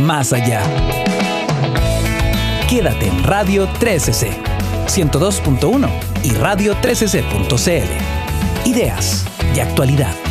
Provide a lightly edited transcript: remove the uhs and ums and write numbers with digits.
más allá. Quédate en Radio 13C, 102.1 y radio13c.cl. Ideas de actualidad.